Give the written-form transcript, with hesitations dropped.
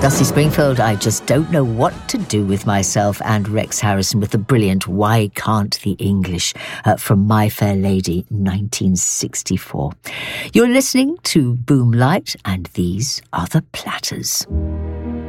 Dusty Springfield, I just don't know what to do with myself, and Rex Harrison with the brilliant Why Can't the English from My Fair Lady 1964. You're listening to Boom Light, and these are the Platters.